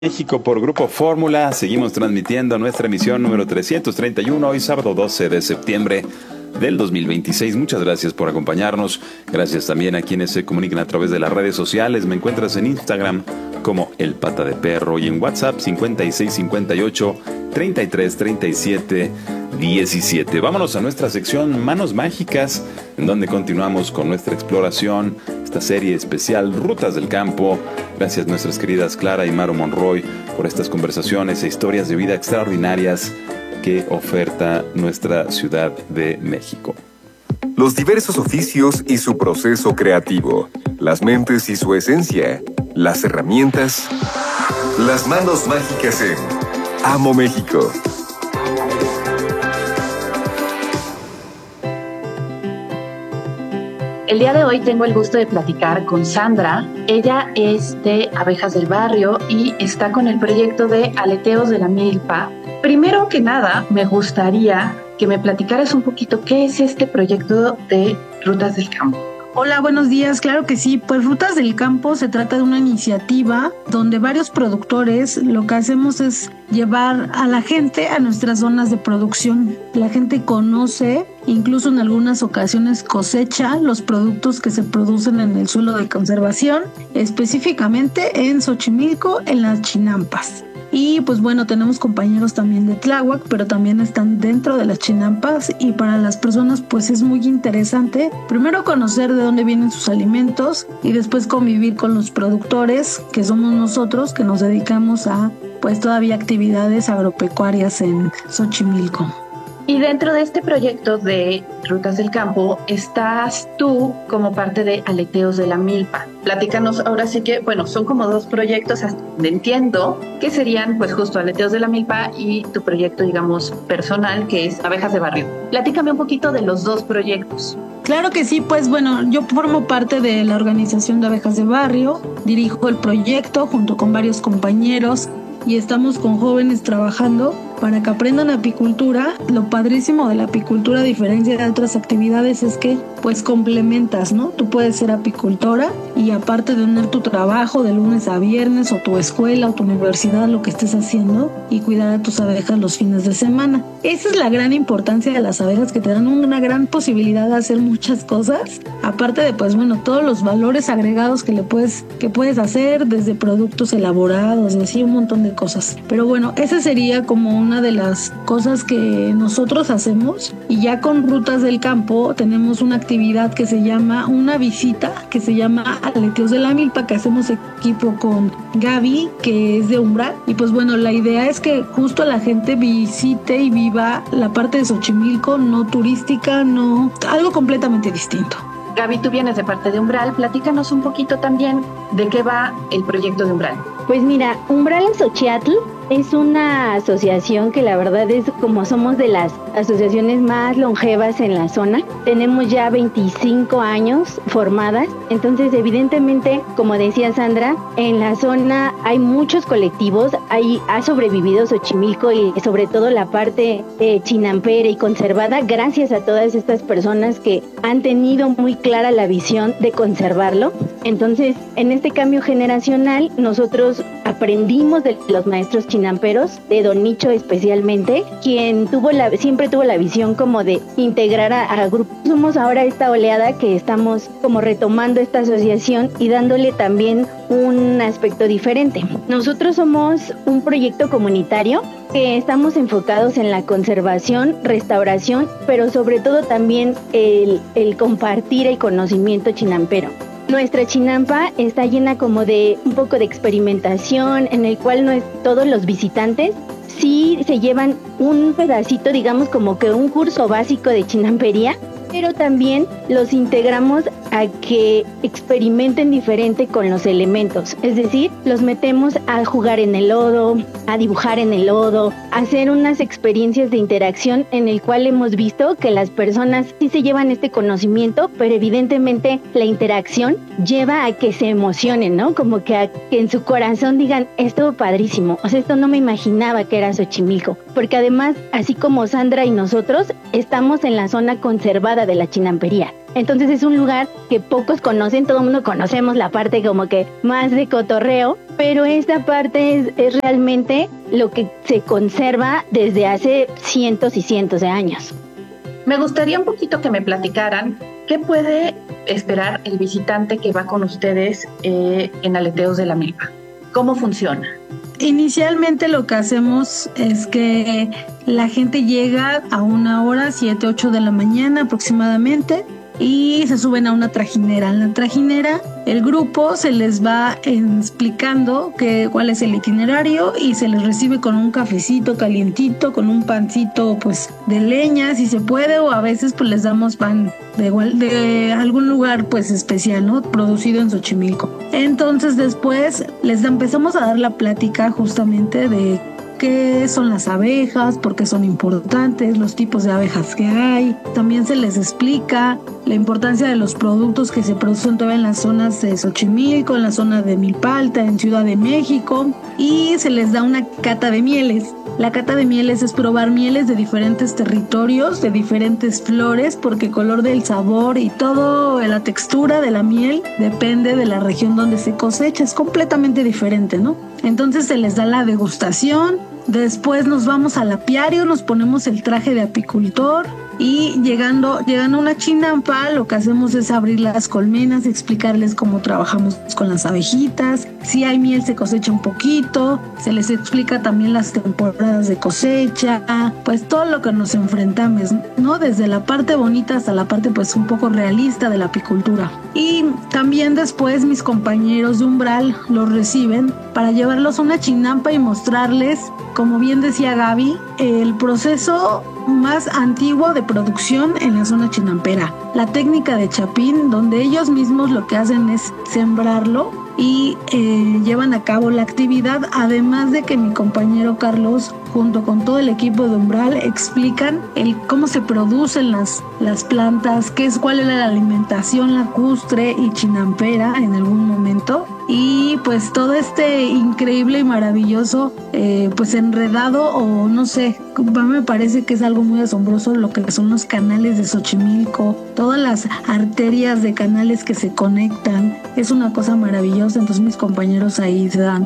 México por Grupo Fórmula. Seguimos transmitiendo nuestra emisión número 331, hoy sábado 12 de septiembre del 2026. Muchas gracias por acompañarnos. Gracias también a quienes se comunican a través de las redes sociales. Me encuentras en Instagram como El Pata de Perro y en WhatsApp 5658 33 37 17. Vámonos a nuestra sección Manos Mágicas, en donde continuamos con nuestra exploración, esta serie especial Rutas del Campo. Gracias a nuestras queridas Clara y Maru Monroy por estas conversaciones e historias de vida extraordinarias que oferta nuestra Ciudad de México. Los diversos oficios y su proceso creativo, las mentes y su esencia, las herramientas, las manos mágicas en Amo México. El día de hoy tengo el gusto de platicar con Sandra. Ella es de Abejas del Barrio y está con el proyecto de Aleteos de la Milpa. Primero que nada, me gustaría que me platicaras un poquito qué es este proyecto de Rutas del Campo. Hola, buenos días. Claro que sí. Pues Rutas del Campo se trata de una iniciativa donde varios productores lo que hacemos es llevar a la gente a nuestras zonas de producción. La gente conoce, incluso en algunas ocasiones cosecha los productos que se producen en el suelo de conservación, específicamente en Xochimilco, en las chinampas. Y pues bueno, tenemos compañeros también de Tláhuac, pero también están dentro de las chinampas, y para las personas pues es muy interesante primero conocer de dónde vienen sus alimentos y después convivir con los productores, que somos nosotros, que nos dedicamos a pues todavía actividades agropecuarias en Xochimilco. Y dentro de este proyecto de Rutas del Campo estás tú como parte de Aleteos de la Milpa. Platícanos ahora sí que, bueno, son como dos proyectos, hasta donde entiendo, que serían pues justo Aleteos de la Milpa y tu proyecto, digamos, personal, que es Abejas de Barrio. Platícame un poquito de los dos proyectos. Claro que sí, pues bueno, yo formo parte de la organización de Abejas de Barrio, dirijo el proyecto junto con varios compañeros y estamos con jóvenes trabajando para que aprendan apicultura. Lo padrísimo de la apicultura, a diferencia de otras actividades, es que pues complementas, ¿no? Tú puedes ser apicultora y aparte de tener tu trabajo de lunes a viernes, o tu escuela o tu universidad, lo que estés haciendo, y cuidar a tus abejas los fines de semana. Esa es la gran importancia de las abejas, que te dan una gran posibilidad de hacer muchas cosas, aparte de pues bueno, todos los valores agregados que puedes hacer, desde productos elaborados y así un montón de cosas. Pero bueno, esa sería como una de las cosas que nosotros hacemos. Y ya con Rutas del Campo tenemos una actividad que se llama, una visita que se llama Aleteos de la Milpa, que hacemos equipo con Gaby, que es de Umbral. Y pues bueno, la idea es que justo la gente visite y viva la parte de Xochimilco no turística, no, algo completamente distinto. Gaby, tú vienes de parte de Umbral. Platícanos un poquito también de qué va el proyecto de Umbral. Pues mira, Umbral en Xochiatl es una asociación que la verdad es, como somos de las asociaciones más longevas en la zona, tenemos ya 25 años formadas. Entonces evidentemente, como decía Sandra, en la zona hay muchos colectivos, ha sobrevivido Xochimilco y sobre todo la parte chinampera y conservada gracias a todas estas personas que han tenido muy clara la visión de conservarlo. Entonces, en este cambio generacional, nosotros aprendimos de los maestros chinamperos, de Don Nicho especialmente, quien siempre tuvo la visión como de integrar a grupos. Somos ahora esta oleada que estamos como retomando esta asociación y dándole también un aspecto diferente. Nosotros somos un proyecto comunitario que estamos enfocados en la conservación, restauración, pero sobre todo también el compartir el conocimiento chinampero. Nuestra chinampa está llena como de un poco de experimentación, en el cual todos los visitantes sí se llevan un pedacito, digamos como que un curso básico de chinampería, pero también los integramos a que experimenten diferente con los elementos. Es decir, los metemos a jugar en el lodo, a dibujar en el lodo, a hacer unas experiencias de interacción en el cual hemos visto que las personas sí se llevan este conocimiento, pero evidentemente la interacción lleva a que se emocionen, ¿no? Como que en su corazón digan, esto padrísimo, o sea, esto no me imaginaba que era Xochimilco. Porque además, así como Sandra y nosotros, estamos en la zona conservada de la chinampería. Entonces es un lugar que pocos conocen, todo el mundo conocemos la parte como que más de cotorreo, pero esta parte es realmente lo que se conserva desde hace cientos y cientos de años. Me gustaría un poquito que me platicaran qué puede esperar el visitante que va con ustedes en Aleteos de la Milpa. ¿Cómo funciona? Inicialmente lo que hacemos es que la gente llega a una hora, 7, 8 de la mañana aproximadamente, y se suben a una trajinera. En la trajinera el grupo se les va explicando cuál es el itinerario y se les recibe con un cafecito calientito, con un pancito pues de leña si se puede, o a veces pues les damos pan de algún lugar pues especial, ¿no? Producido en Xochimilco. Entonces después les empezamos a dar la plática justamente de qué son las abejas, por qué son importantes, los tipos de abejas que hay. También se les explica la importancia de los productos que se producen todavía en las zonas de Xochimilco, en la zona de Milpalta, en Ciudad de México, y se les da una cata de mieles. La cata de mieles es probar mieles de diferentes territorios, de diferentes flores, porque el color del sabor y toda la textura de la miel depende de la región donde se cosecha, es completamente diferente, ¿no? Entonces se les da la degustación, después nos vamos al apiario, nos ponemos el traje de apicultor y llegando a una chinampa lo que hacemos es abrir las colmenas, explicarles cómo trabajamos con las abejitas, si hay miel se cosecha un poquito, se les explica también las temporadas de cosecha, pues todo lo que nos enfrentamos, ¿no? Desde la parte bonita hasta la parte pues un poco realista de la apicultura. Y también después mis compañeros de Umbral los reciben para llevarlos a una chinampa y mostrarles, como bien decía Gaby, el proceso más antiguo de producción en la zona chinampera, la técnica de chapín, donde ellos mismos lo que hacen es sembrarlo y llevan a cabo la actividad, además de que mi compañero Carlos junto con todo el equipo de Umbral explican cómo se producen las plantas, cuál es la alimentación lacustre y chinampera en algún momento, y pues todo este increíble y maravilloso pues enredado, o no sé, me parece que es algo muy asombroso lo que son los canales de Xochimilco, todas las arterias de canales que se conectan, es una cosa maravillosa. Entonces mis compañeros ahí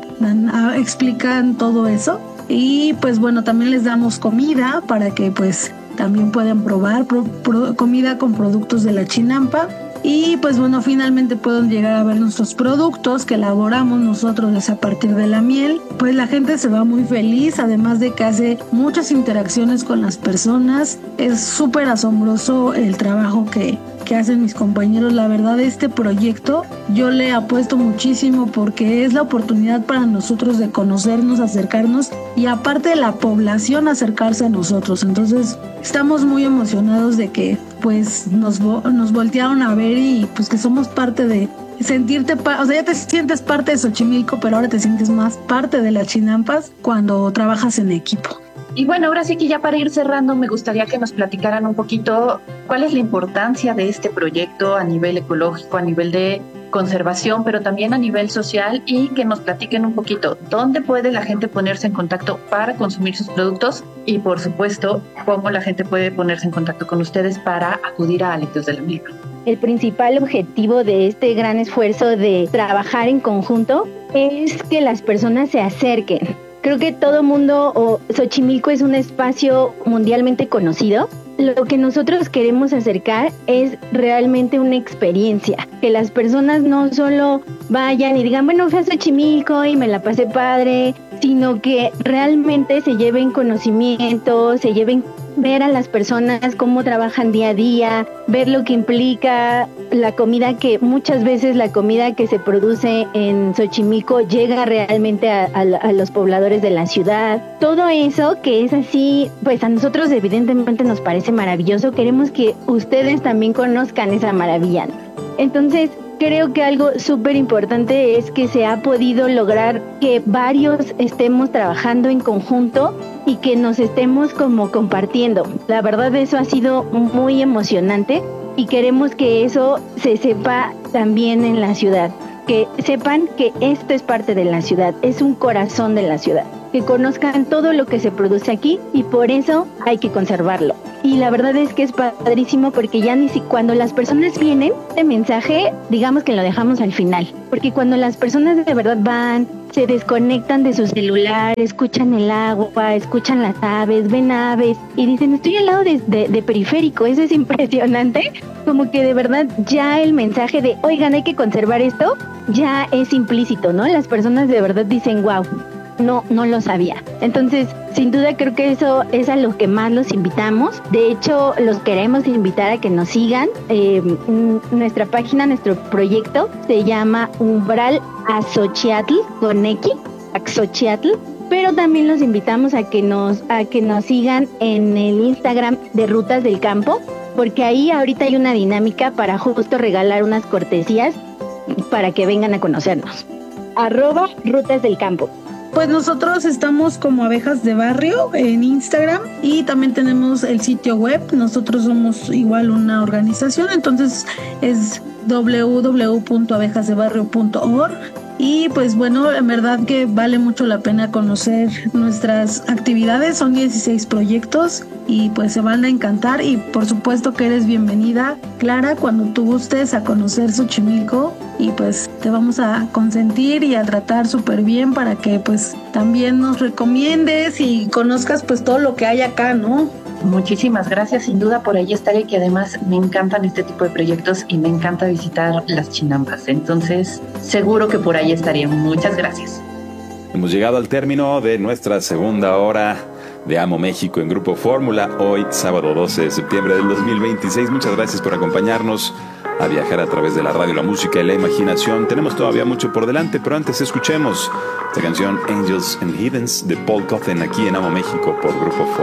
explican todo eso. Y pues bueno, también les damos comida para que pues también puedan probar comida con productos de la chinampa. Y pues bueno, finalmente pueden llegar a ver nuestros productos que elaboramos nosotros a partir de la miel. Pues la gente se va muy feliz, además de que hace muchas interacciones con las personas. Es súper asombroso el trabajo que hacen mis compañeros. La verdad, este proyecto yo le apuesto muchísimo porque es la oportunidad para nosotros de conocernos, acercarnos, y aparte de la población acercarse a nosotros. Entonces estamos muy emocionados de que pues nos voltearon a ver y pues que somos parte de sentirte, o sea, ya te sientes parte de Xochimilco, pero ahora te sientes más parte de las chinampas cuando trabajas en equipo. Y bueno, ahora sí que ya para ir cerrando, me gustaría que nos platicaran un poquito cuál es la importancia de este proyecto a nivel ecológico, a nivel de conservación, pero también a nivel social, y que nos platiquen un poquito dónde puede la gente ponerse en contacto para consumir sus productos y, por supuesto, cómo la gente puede ponerse en contacto con ustedes para acudir a Aleteos de la Milpa. El principal objetivo de este gran esfuerzo de trabajar en conjunto es que las personas se acerquen. Creo que todo mundo, o Xochimilco es un espacio mundialmente conocido. Lo que nosotros queremos acercar es realmente una experiencia, que las personas no solo vayan y digan, bueno, fui a Xochimilco y me la pasé padre, sino que realmente se lleven conocimiento, se lleven ver a las personas cómo trabajan día a día, ver lo que implica la comida, que muchas veces la comida que se produce en Xochimilco llega realmente a los pobladores de la ciudad. Todo eso que es así, pues a nosotros evidentemente nos parece maravilloso. Queremos que ustedes también conozcan esa maravilla. Entonces, creo que algo súper importante es que se ha podido lograr que varios estemos trabajando en conjunto y que nos estemos como compartiendo. La verdad, eso ha sido muy emocionante y queremos que eso se sepa también en la ciudad. Que sepan que esto es parte de la ciudad, es un corazón de la ciudad. Que conozcan todo lo que se produce aquí y por eso hay que conservarlo. y la verdad es que es padrísimo porque ya ni si cuando las personas vienen, este mensaje, digamos que lo dejamos al final, porque cuando las personas de verdad van, se desconectan de su celular, escuchan el agua, escuchan las aves, ven aves y dicen, estoy al lado de periférico, eso es impresionante, como que de verdad ya el mensaje de, oigan, hay que conservar esto, ya es implícito, ¿no? Las personas de verdad dicen, wow, no lo sabía. Entonces, sin duda creo que eso es a lo que más los invitamos. De hecho, los queremos invitar a que nos sigan. Nuestra página, nuestro proyecto se llama Umbral Axochiatl, con X, Axochiatl. Pero también los invitamos a que nos sigan en el Instagram de Rutas del Campo, porque ahí ahorita hay una dinámica para justo regalar unas cortesías para que vengan a conocernos. @Rutas del Campo. Pues nosotros estamos como Abejas de Barrio en Instagram y también tenemos el sitio web. Nosotros somos igual una organización, entonces es www.abejasdebarrio.org. Y pues bueno, en verdad que vale mucho la pena conocer nuestras actividades, son 16 proyectos y pues se van a encantar y por supuesto que eres bienvenida, Clara, cuando tú gustes a conocer Xochimilco y pues te vamos a consentir y a tratar súper bien para que pues también nos recomiendes y conozcas pues todo lo que hay acá, ¿no? Muchísimas gracias, sin duda por ahí estaré, que además me encantan este tipo de proyectos y me encanta visitar las chinampas, entonces seguro que por ahí estaré. Muchas gracias. Hemos llegado al término de nuestra segunda hora de Amo México en Grupo Fórmula, hoy sábado 12 de septiembre del 2026. Muchas gracias por acompañarnos a viajar a través de la radio, la música y la imaginación. Tenemos todavía mucho por delante, pero antes escuchemos esta canción Angels and Heathens de Paul Coffin aquí en Amo México por Grupo Fórmula.